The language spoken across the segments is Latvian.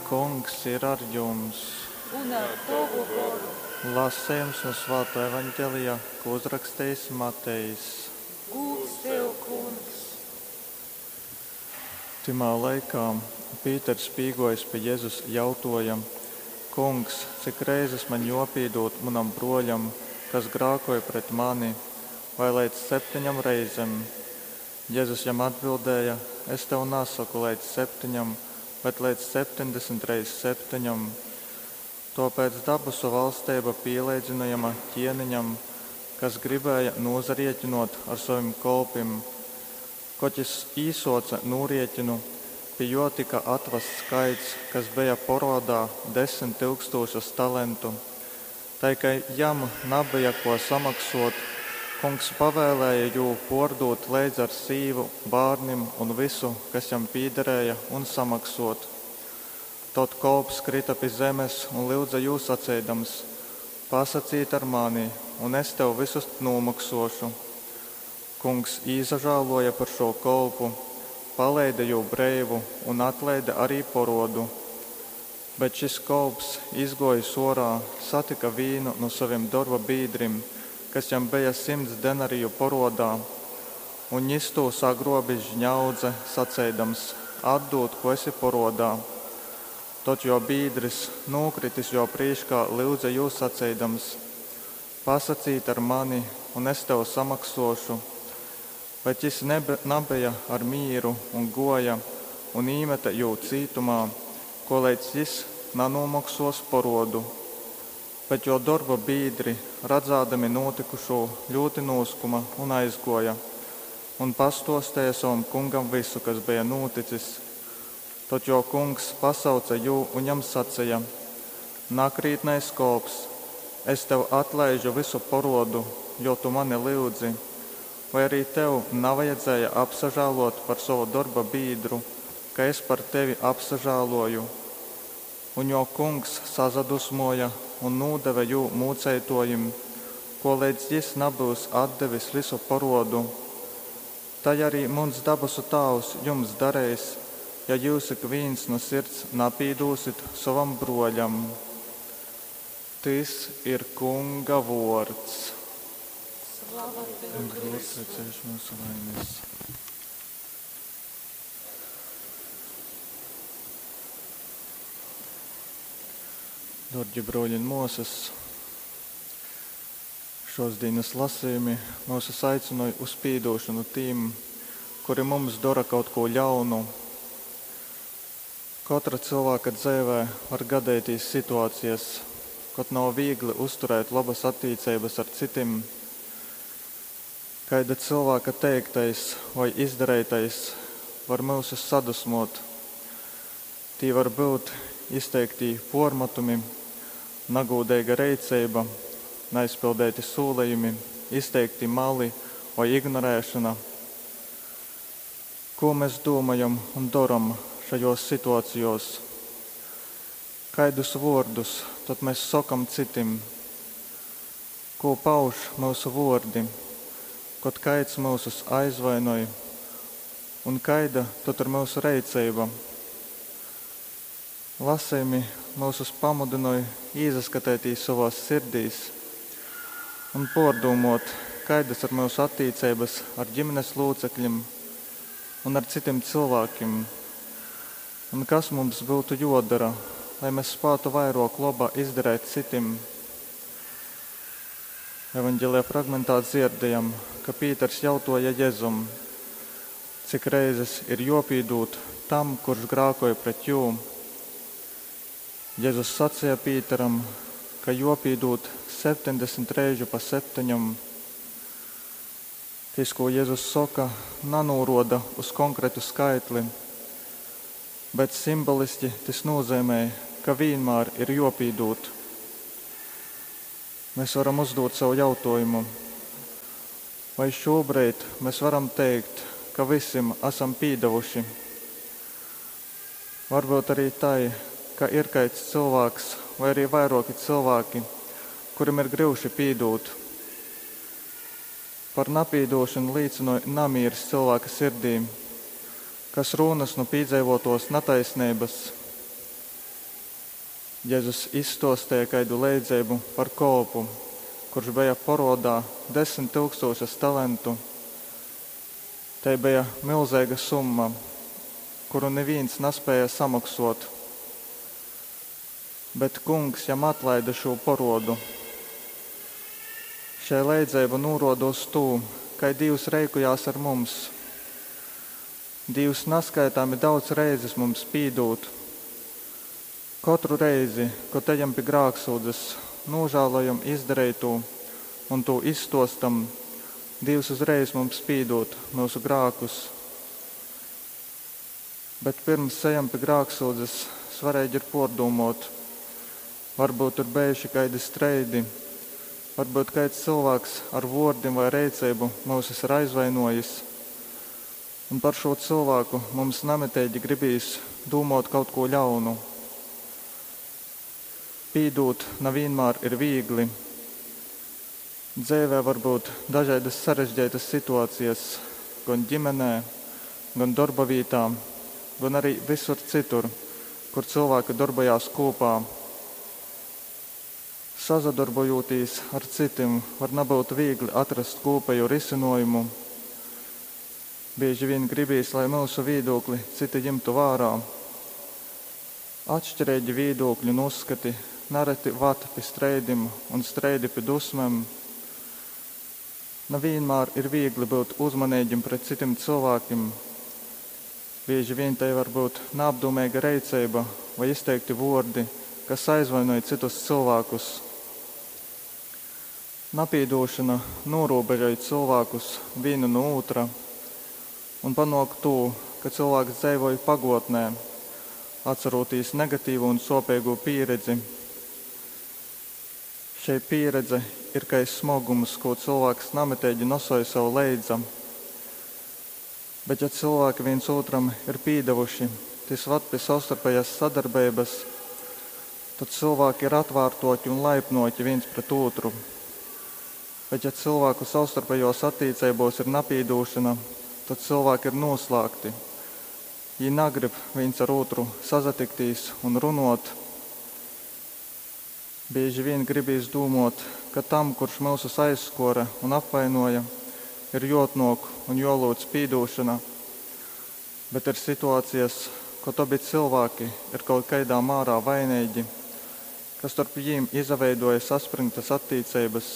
Kungs ir ar jums. Un ar tavu garu. Lasījums no Svētā evaņģēlijā, ko uzrakstījis Matejs. Gūts tev, Kungs. Timā laikā Pīters spīgojas pie Jēzus jautāja: Kungs, cik reizes man jopīdot manam broļam, kas grākoja pret mani, vai līdz 7 reizēm? Jēzus jam atbildēja: Es tev nesaku līdz 7, bet līdz 70 reizes 7. Tāpēc dabusu valstība pielīdzinājama ķēniņam, kas gribēja nozarieķinot ar saviem kolpiem. Koķis īsoca nūrieķinu, pie jo tika atvests skaits, kas bija porodā 10 000 talentu. Tikai jam nebija ko samaksot, kungs pavēlēja jū pordot līdz ar sīvu, bārnim un visu, kas jam pīderēja, un samaksot. Tot kolps krita pie zemes un lūdza jūs sacīdams: Pasacīt ar mani, un es tev visus nomaksošu. Kungs īzažāloja par šo kolpu, palaida jū breivu un atlaida arī porodu. Bet šis kolps izgoja sorā, satika vīnu no saviem darba biedrim, kas jam bija 100 denariju porodā, un viņš to sagrobi žņaudze, sacīdams: Atdod, ko esi porodā. Tot jo biedris nokritis jo priekšā lūdza jūs sacīdams: Pasacīt ar mani, un es tev samaksošu. Bet šis nebija ar mīru un goja un īmeta jū cītumā, ko līdz šis nanomaksos porodu. Bet jo darba biedri, redzādami notikušo, ļoti noskuma un aizgoja, un pastostēja savam kungam visu, kas bija noticis. Tot jo kungs pasauca jū un jam sacīja: Nakrītnais kolps, es tev atlaižu visu porodu, jo tu mani lūdzi. Vai arī tev nevajadzēja apsažālot par savu darba biedru, ka es par tevi apsažāloju? Un jo kungs sazadusmoja un nūdeva jū mūceitojim, ko līdz jis nebūs atdevis visu porodu. Tai arī mums dabasu Tāvs jums darēs, ja jūs ik viens no sirds napīdūsit savam broļam. Tas ir Kunga vārds. Slava tev, Kristus. Mūsu vainas. Dārgie broļi un mūsas, šos dienas lasījumi mūs aicināja uz pīdošanu tiem, kuri mums dara kaut ko ļaunu. Katra cilvēka dzīvē var gadīties situācijas, kad nav viegli uzturēt labas attiecības ar citiem. Kāda cilvēka teiktais vai izdarītais var mūs sadusmot. Tī var būt izteikti pormatumi, nagūdīga reicība, neizpildēti solījumi, izteikti mali vai ignorēšana. Ko mēs domājam un daram šajos situācijos? Kādus vārdus tad mēs sakam citiem? Ko pauž mūsu vārdi, kad kāds mūsus aizvainoja, un kāda tad ir mūsu reicība? Lasījumi mūsus pamudināja izskatēties savās sirdīs un pārdomot, kādas ir mūsu attiecības ar ģimenes locekļiem un ar citiem cilvēkiem. Un kas mums būtu jodara, lai mēs spētu vairāk labā izdarīt citiem? Evaņģēlijā fragmentā dzirdējam, ka Pīters jautāja Jēzum, cik reizes ir jopīdūt tam, kurš grākoja pret jū. Jēzus sacīja Pīteram, ka jopīdūt 70 reižu pa 7. Tas, ko Jēzus saka, nanūroda uz konkrētu skaitli, bet simboliski tas nozīmē, ka vienmēr ir jopīdūt. Mēs varam uzdot savu jautājumu, vai šobrīd mēs varam teikt, ka visiem esam pīdavuši. Varbūt arī tai, ka ir kāds cilvēks vai arī vairāki cilvēki, kuriem ir grūti pīdot. Par napīdošanu liecināja namīrs cilvēka sirdīm, kas runas no piedzīvotos netaisnības. Jēzus izstostīja kādu līdzību par kolpu, kurš bija porodā 10 000 talantu. Te bija milzīga summa, kuru neviens nespēja samaksāt. Bet kungs jam atlaida šo porodu. Šai līdzība norāda uz to, ka Dievs rēkojās ar mums. Dievs neskaitāmi daudz reizes mums pīdot. Katru reizi, kad ejam pie grāksūdzes, nožēlojam izdarīto un to izstostam, Dievs uzreiz mums pīdot mūsu grākus. Bet pirms ejam pie grāksūdzes, svarīgi ir pārdomāt. Varbūt tur bijuši kādi streidi, varbūt kāds cilvēks ar vārdiem vai rīcību mūs ir aizvainojis. Un par šo cilvēku mums nemitīgi gribīs domāt kaut ko ļaunu. Pīdot nevienmēr ir viegli. Dzīvē var būt dažādas sarežģītas situācijas, gan ģimenē, gan darba vietā, gan arī visur citur, kur cilvēki darbojās kopā. Sazadarbojoties ar citiem, var nebūt viegli atrast kopēju risinājumu. Bieži vien gribīs, lai mūsu viedokli citi ņemtu vērā. Atšķirīgi viedokļi un uzskati nereti ved pie streidiem un streidi pie dusmēm. Nevienmēr ir viegli būt uzmanīgiem pret citiem cilvēkiem. Bieži vien tai var būt neapdomīga rīcība vai izteikti vārdi, kas aizvainoja citus cilvēkus. Napīdošana norobežoja cilvēkus vienu no otra un panāk to, ka cilvēks dzīvoja pagotnē, atceroties negatīvu un sopīgu pieredzi. Šī pieredze ir kā smagums, ko cilvēks nemitīgi nesoja sev līdzi. Bet ja cilvēki viens otram ir pīdevuši, tas ved pie savstarpējās sadarbības, tad cilvēki ir atvērtoki un laipnoki viens pret otru. Bet ja cilvēku savstarpējos attiecībos ir napīdošana, tad cilvēki ir noslēgti. Viņi negrib viens ar otru sazatikties un runāt. Bieži vien gribīs domāt, ka tam, kurš mūsus aizskora un apvainoja, ir jāatnāk un jālūdz pīdošana, bet ir situācijas, kad abi cilvēki ir kaut kādā mērā vainīgi, kas starp viņiem izveidoja saspringtas attiecības.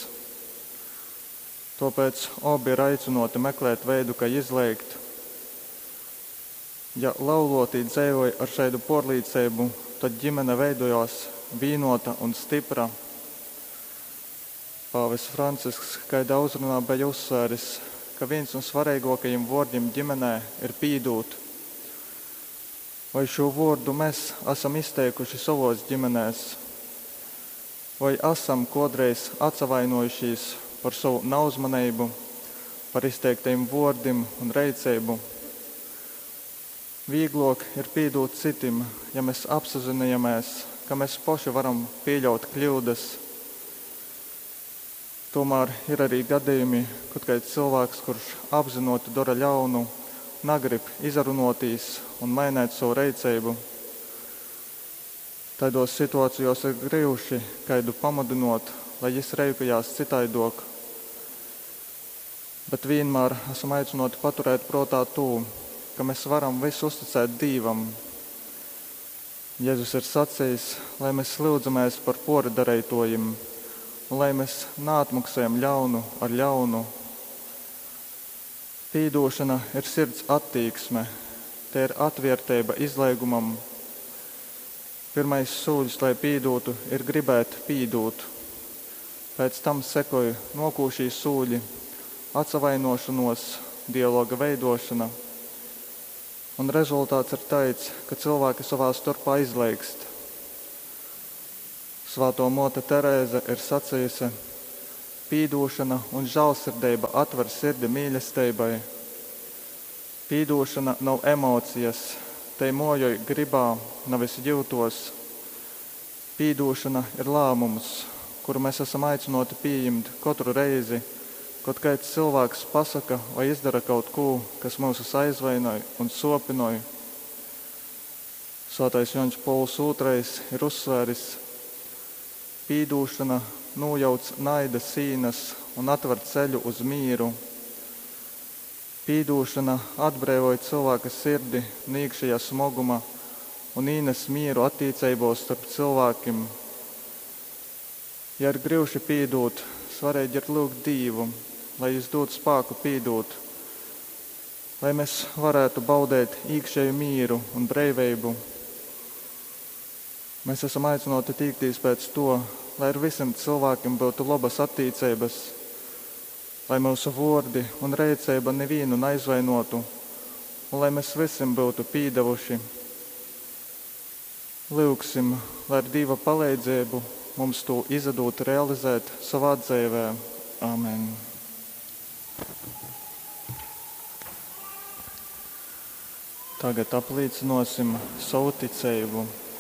Tāpēc abi ir aicināti meklēt veidu, kā izlēgt. Ja laulotī dzīvoja ar šādu pārliecību, tad ģimene veidojās vienota un stipra. Pāvests Francisks kādā uzrunā bija uzsvēris, ka viens no svarīgākajiem vārdiem ģimenē ir pīdot. Vai šo vārdu mēs esam izteikuši savos ģimenēs? Vai esam kādreiz atsavainojušies par savu neuzmanību, par izteiktajiem vārdiem un rīcību? Vieglāk ir pīdot citiem, ja mēs apzināmies, ka mēs paši varam pieļaut kļūdas. Tomēr ir arī gadījumi, kad kāds cilvēks, kurš apzināti dara ļaunu, negrib izrunāties un mainīt savu rīcību. Tādos situācijos ir grūti kādu pamudināt, lai viņš rīkojās citādāk. Bet vienmēr esam aicināti paturēt prātā to, ka mēs varam visu uzticēt Dievam. Jēzus ir sacījis, lai mēs lūdzamies par pārdarītojiem un lai mēs neatmaksājam ļaunu ar ļaunu. Pīdošana ir sirds attieksme, te ir atvērtība izlēgumam. Pirmais soļs, lai pīdotu, ir gribēt pīdot. Pēc tam sekoja nokūšī soļi, atsavainošanos, dialoga veidošana. Un rezultāts ir tāds, ka cilvēki savā starpā izlēgst. Svētā Mote Terēze ir sacījusi: pīdošana un žēlsirdība atver sirdi mīlestībai. Pīdošana nav emocijas, tai mojoj gribā, nevis jūtos. Pīdošana ir lēmums, kuru mēs esam aicināti pieņemt katru reizi, kad kāds cilvēks pasaka vai izdara kaut ko, kas mūs aizvainoja un sopinoja. Svētais Jānis Pauls II ir uzsvēris: pīdūšana nojauc naida sīnas un atver ceļu uz mīru. Pīdūšana atbrīvoja cilvēka sirdi no iekšējā smaguma un ienes mieru attiecībos starp cilvēkiem. Ja ir grūti pīdot, svarīgi ir lūgt Dievu, lai Viņš dod spēku pīdot, lai mēs varētu baudīt iekšēju mieru un brīvību. Mēs esam aicināti tīkties pēc to, lai ar visiem cilvēkiem būtu labas attiecības, lai mūsu vārdi un rīcība nevienu neaizvainotu, un lai mēs visiem būtu pīdevuši. Lūgsim, lai ar Dieva palīdzību mums to izdod realizēt savā dzīvē. Amen. Tagad apliecināsim savu ticību.